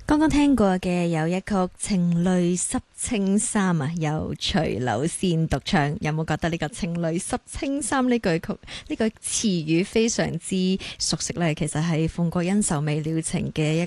剛剛聽過嘅有一曲情侶濕青衫啊，由徐柳仙獨唱。有冇覺得呢個情侶濕青衫呢句曲呢句詞語非常之熟悉呢？其實係鳳國恩仇未了情嘅一